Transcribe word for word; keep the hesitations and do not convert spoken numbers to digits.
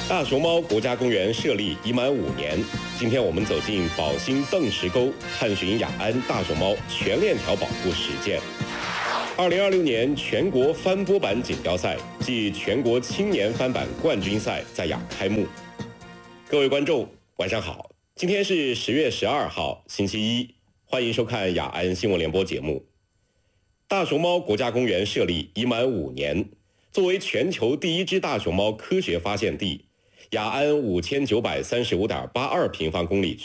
大熊猫国家公园设立已满五年，今天我们走进宝兴邓石沟，探寻雅安大熊猫全链条保护实践。二零二六年全国翻波板锦标赛暨全国青年翻板冠军赛在雅开幕。各位观众，晚上好，今天是十月十二号，星期一，欢迎收看雅安新闻联播节目。大熊猫国家公园设立已满五年，作为全球第一只大熊猫科学发现地，雅安五千九百三十五点八二平方公里